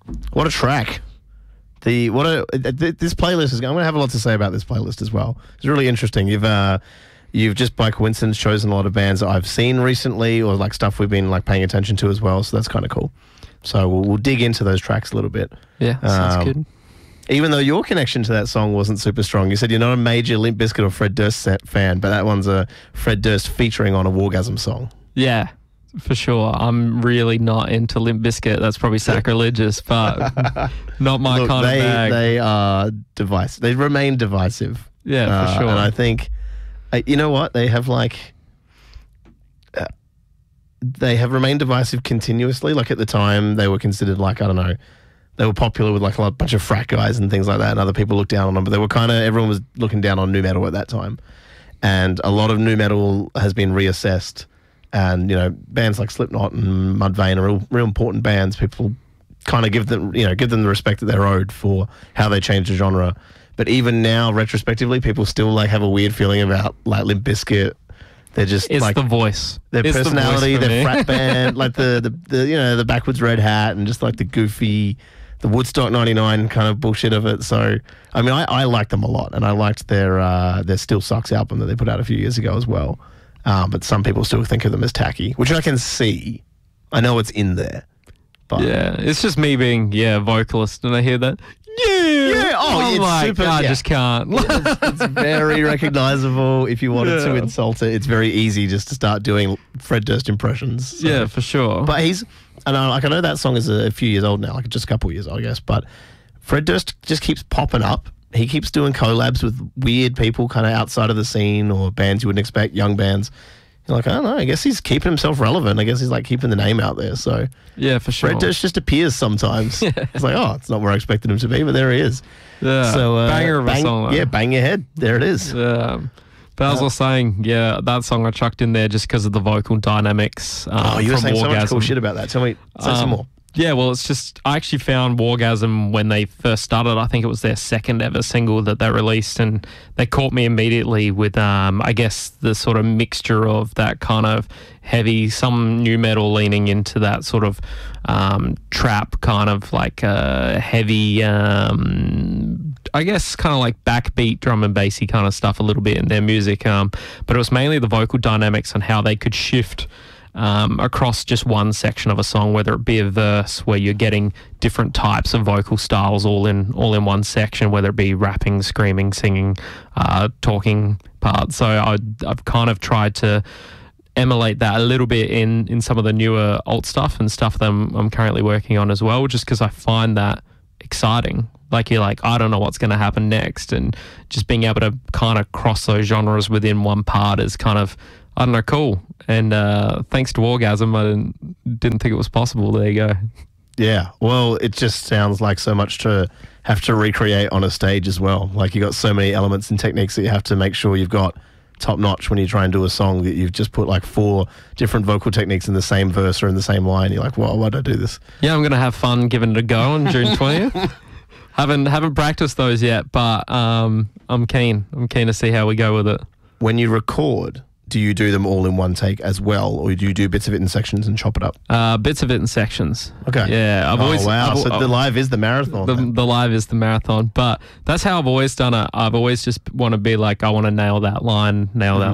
What a track. This playlist is. I'm going to have a lot to say about this playlist as well. It's really interesting. You've just by coincidence chosen a lot of bands that I've seen recently, or like stuff we've been like paying attention to as well. So that's kind of cool. So we'll dig into those tracks a little bit. Yeah, sounds good. Even though your connection to that song wasn't super strong, you said you're not a major Limp Bizkit or Fred Durst fan, but that one's a Fred Durst featuring on a Wargasm song. Yeah, for sure. I'm really not into Limp Bizkit. That's probably sacrilegious, but not my kind of bag. They are divisive. They remain divisive. Yeah, for sure. And I think, you know what? They have remained divisive continuously. Like at the time, they were considered like, I don't know, they were popular with like a bunch of frat guys and things like that, and other people looked down on them. But they were everyone was looking down on nu metal at that time. And a lot of nu metal has been reassessed. And, bands like Slipknot and Mudvayne are real important bands. People kind of give them the respect that they're owed for how they changed the genre. But even now, retrospectively, people still like have a weird feeling about like Limp Bizkit. They're just it's the voice, their personality, their frat band, like the backwards red hat and just like the goofy, the Woodstock 99 kind of bullshit of it. So, I mean, I like them a lot, and I liked their Still Sucks album that they put out a few years ago as well. But some people still think of them as tacky, which I can see. I know it's in there. But yeah, it's just me being, a vocalist, and I hear that. Yeah. Oh, it's like, super. I just can't. It's very recognizable. If you wanted to insult it, it's very easy just to start doing Fred Durst impressions. So. Yeah, for sure. But I know that song is a few years old now, like just a couple of years old, I guess. But Fred Durst just keeps popping up. He keeps doing collabs with weird people kind of outside of the scene or bands you wouldn't expect, young bands. You're like, I don't know, I guess he's keeping himself relevant. I guess he's like keeping the name out there. So yeah, for sure. Fred Durst just appears sometimes. It's like, it's not where I expected him to be, but there he is. Yeah, so, banger of a song. Yeah, bang your head. There it is. Yeah. But as I was saying, that song I chucked in there just because of the vocal dynamics. You were saying Wargasm. so much cool shit about that. Tell me, say some more. Yeah, well, it's just, I actually found Wargasm when they first started. I think it was their second ever single that they released, and they caught me immediately with, I guess, the sort of mixture of that kind of heavy, some nu metal leaning into that sort of trap kind of like heavy, I guess kind of like backbeat drum and bassy kind of stuff a little bit in their music. But it was mainly the vocal dynamics and how they could shift across just one section of a song, whether it be a verse where you're getting different types of vocal styles all in one section, whether it be rapping, screaming, singing, talking parts. So I've kind of tried to emulate that a little bit in some of the newer alt stuff and stuff that I'm currently working on as well, just because I find that exciting. Like you're like, I don't know what's going to happen next, and just being able to kind of cross those genres within one part is kind of, I don't know, cool. And thanks to Wargasm, I didn't think it was possible. There you go. Yeah, well, it just sounds like so much to have to recreate on a stage as well. Like you got so many elements and techniques that you have to make sure you've got top notch when you try and do a song, that you've just put like 4 different vocal techniques in the same verse or in the same line. You're like, well, why did I do this? Yeah, I'm going to have fun giving it a go on June 20th. Haven't practiced those yet, but I'm keen. I'm keen to see how we go with it. When you record, do you do them all in one take as well, or do you do bits of it in sections and chop it up? Bits of it in sections. Okay. Yeah. So the live is the marathon. The live is the marathon, but that's how I've always done it. I've always just want to be like, I want to nail that line.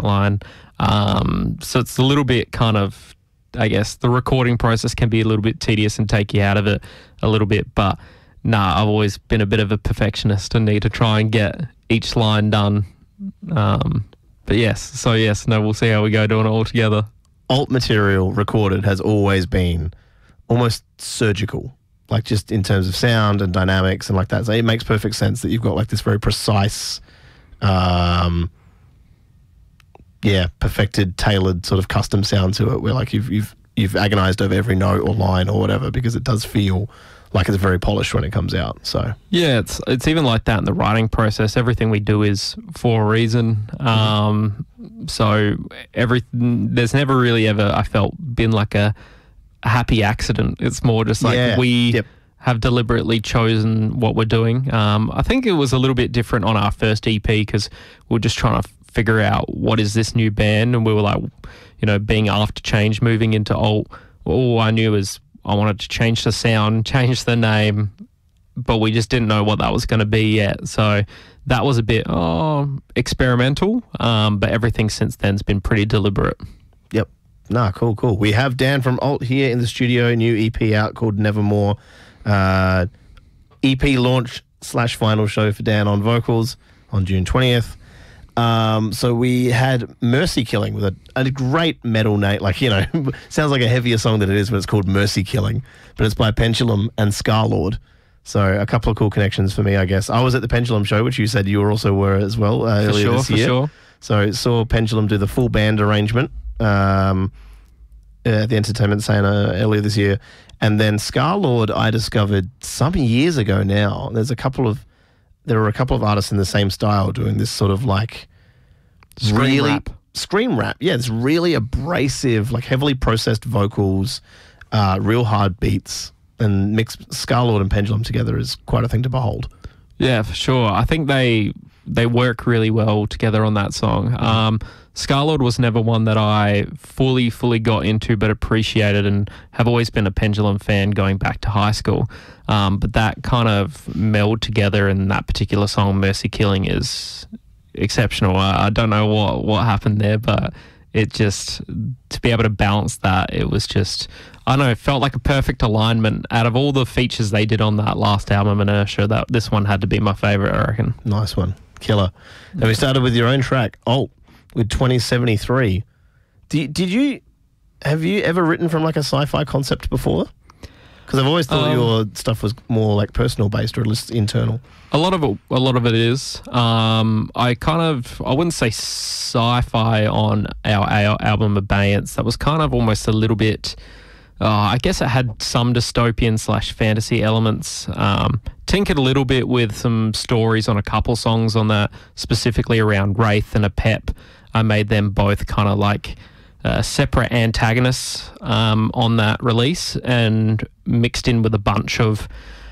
So it's a little bit kind of, I guess, the recording process can be a little bit tedious and take you out of it a little bit, but I've always been a bit of a perfectionist and need to try and get each line done. But we'll see how we go doing it all together. Alt material recorded has always been almost surgical, like just in terms of sound and dynamics and like that. So it makes perfect sense that you've got like this very precise, perfected, tailored sort of custom sound to it, where like you've agonized over every note or line or whatever, because it does feel like it's very polished when it comes out. So yeah, it's even like that in the writing process. Everything we do is for a reason. So there's never really ever, I felt, been like a happy accident. It's more just like we have deliberately chosen what we're doing. I think it was a little bit different on our first EP because we're just trying to figure out what is this new band, and we were like, being after change, moving into alt. All I knew is I wanted to change the sound, change the name, but we just didn't know what that was going to be yet. So that was a bit experimental, but everything since then's been pretty deliberate. Yep. Nah, cool. We have Dan from Alt here in the studio, new EP out called Nevermore. EP launch / final show for Dan on vocals on June 20th. So we had Mercy Killing with a great metal name, like, you know, sounds like a heavier song than it is, but it's called Mercy Killing, but it's by Pendulum and Scarlord. So a couple of cool connections for me, I guess. I was at the Pendulum show, which you said you also were as well earlier this year. For sure. So saw Pendulum do the full band arrangement at the Entertainment Centre earlier this year. And then Scarlord I discovered some years ago now. There were a couple of artists in the same style doing this sort of like scream rap. Yeah, it's really abrasive, like heavily processed vocals, real hard beats. And mix Scarlord and Pendulum together is quite a thing to behold. Yeah, for sure. I think they work really well together on that song. Scarlord was never one that I fully got into, but appreciated, and have always been a Pendulum fan going back to high school. But that kind of meld together in that particular song, Mercy Killing, is exceptional. I don't know what happened there, but it just, to be able to balance that, it was just, I don't know, it felt like a perfect alignment. Out of all the features they did on that last album, Inertia, this one had to be my favourite, I reckon. Nice one. Killer. And we started with your own track, Alt, with 2073. Have you ever written from like a sci-fi concept before? Because I've always thought your stuff was more like personal based or at least internal. A lot of it is. I wouldn't say sci-fi on our album Abeyance. That was kind of almost a little bit, I guess it had some dystopian / fantasy elements. Tinkered a little bit with some stories on a couple songs on that, specifically around Wraith and Apep. I made them both kind of like separate antagonists on that release, and mixed in with a bunch of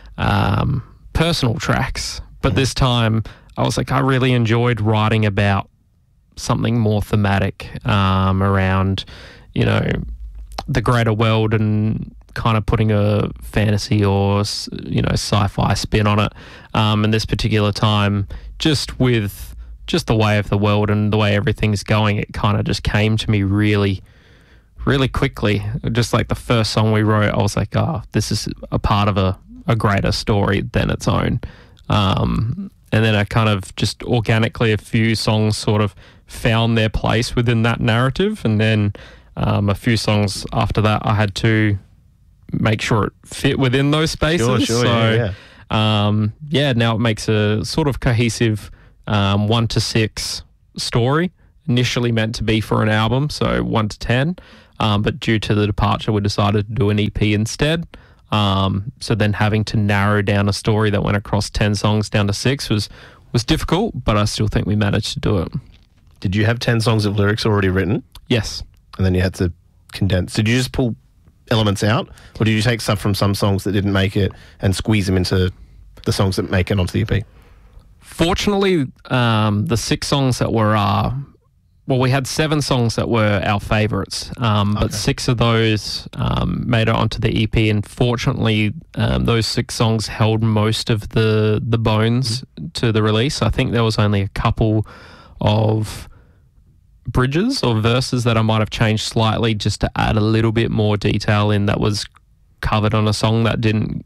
personal tracks. But this time I was like, I really enjoyed writing about something more thematic around, you know, the greater world, and kind of putting a fantasy or, you know, sci-fi spin on it. And this particular time, just with the way of the world and the way everything's going, it kind of just came to me really, really quickly. Just like the first song we wrote, I was like, this is a part of a greater story than its own. And then I kind of just organically, a few songs sort of found their place within that narrative. And then a few songs after that, I had to make sure it fit within those spaces. Sure, so, now it makes a sort of cohesive 1 to 6 story, initially meant to be for an album, so 1 to 10, but due to the departure, we decided to do an EP instead. So then having to narrow down a story that went across 10 songs down to 6 was difficult, but I still think we managed to do it. Did you have 10 songs of lyrics already written? Yes. And then you had to condense. Did you just pull elements out, or did you take stuff from some songs that didn't make it and squeeze them into the songs that make it onto the EP? Fortunately, the 6 songs that were, we had 7 songs that were our favourites, but 6 of those made it onto the EP, and fortunately, those 6 songs held most of the bones to the release. I think there was only a couple of bridges or verses that I might have changed slightly just to add a little bit more detail in that was covered on a song that didn't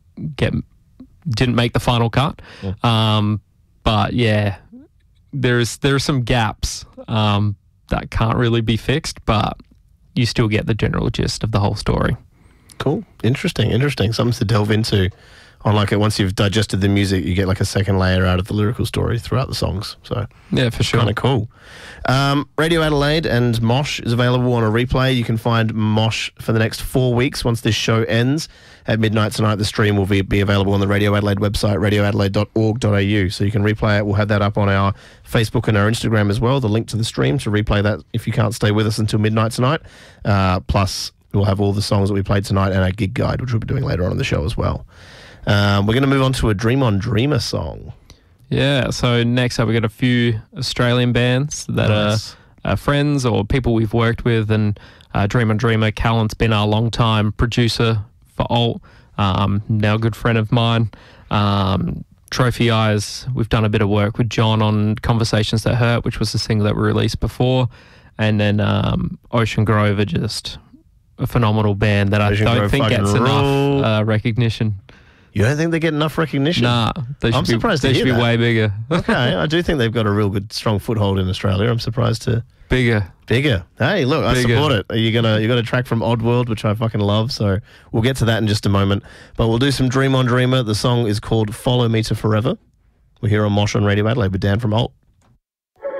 make the final cut. Yeah. But yeah, there's some gaps that can't really be fixed, but you still get the general gist of the whole story. Cool. Interesting. Something to delve into. On like it, once you've digested the music, you get like a second layer out of the lyrical story throughout the songs. So yeah, for sure. Kind of cool. Radio Adelaide and Mosh is available on a replay. You can find Mosh for the next 4 weeks once this show ends. At midnight tonight, the stream will be available on the Radio Adelaide website, radioadelaide.org.au. So you can replay it. We'll have that up on our Facebook and our Instagram as well, the link to the stream to replay that if you can't stay with us until midnight tonight. Plus, we'll have all the songs that we played tonight and our gig guide, which we'll be doing later on in the show as well. We're going to move on to a Dream on Dreamer song. Yeah, so next up we got a few Australian bands that are friends or people we've worked with, and Dream on Dreamer, Callan's been our long-time producer for Alt, now a good friend of mine. Trophy Eyes, we've done a bit of work with John on Conversations That Hurt, which was the single that we released before. And then Ocean Grove are just a phenomenal band that Ocean I don't Grove think fucking gets rule. enough recognition. You don't think they get enough recognition? Nah, I'm surprised to they hear should be that. way bigger. Okay, I do think they've got a real good, strong foothold in Australia. I'm surprised to... Bigger. Hey, look, I Bigger. support it. You got a track from Oddworld, which I fucking love, so we'll get to that in just a moment. But we'll do some Dream on Dreamer. The song is called Follow Me to Forever. We're here on Mosh on Radio Adelaide with Dan from Alt.